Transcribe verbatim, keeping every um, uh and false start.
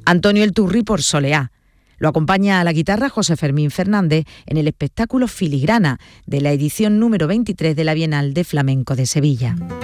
Antonio El Turri por Soleá. Lo acompaña a la guitarra José Fermín Fernández en el espectáculo Filigrana de la edición número veintitrés de la Bienal de Flamenco de Sevilla.